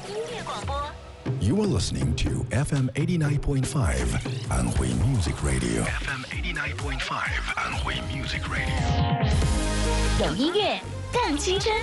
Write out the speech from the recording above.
音乐广播。 You are listening to FM 89.5 安徽 Music Radio. FM 89.5 安徽 Music Radio. 有音乐更青春。